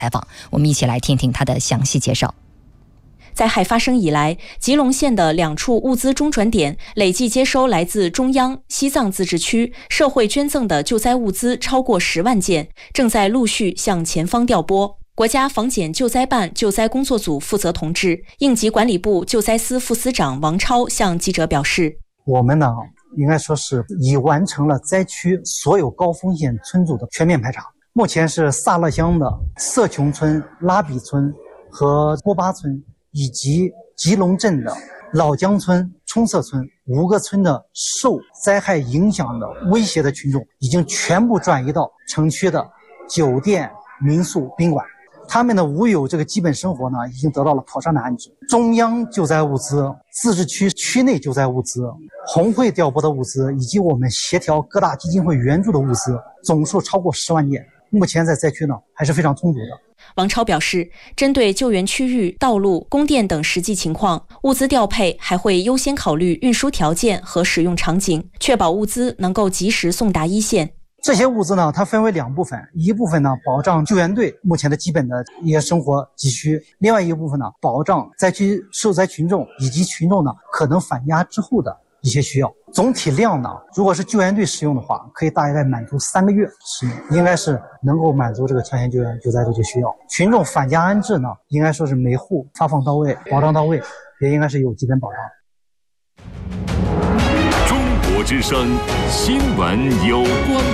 采访，我们一起来听听他的详细介绍。 灾害发生以来，吉隆县的2处物资中转点累计接收来自中央、西藏自治区社会捐赠的救灾物资超过10万件，正在陆续向前方调拨。国家防检救灾办救灾工作组负责同志、应急管理部救灾司副司长王超向记者表示： 我们呢，应该说是已完成了灾区所有高风险村组的全面排查。目前是萨勒乡的色琼村、拉比村和波巴村，以及吉隆镇的老江村、冲色村5个村的受灾害影响的威胁的群众，已经全部转移到城区的酒店、民宿、宾馆。他们的无有这个基本生活呢，已经得到了妥善的安置。中央救灾物资、自治区区内救灾物资、红会调拨的物资，以及我们协调各大基金会援助的物资，总数超过10万件。目前在灾区呢，还是非常充足的。 王超表示，针对救援区域、道路、供电等实际情况，物资调配还会优先考虑运输条件和使用场景，确保物资能够及时送达一线。 这些物资呢，它分为2部分，一部分呢保障救援队目前的基本的一些生活急需，另外一部分呢保障灾区受灾群众以及群众呢可能返家之后的一些需要。总体量呢，如果是救援队使用的话，可以大概满足3个月使用，应该是能够满足这个前线救援救灾的这个需要。群众返家安置呢，应该说是每户发放到位，保障到位，也应该是有基本保障。 中国之声新闻有关。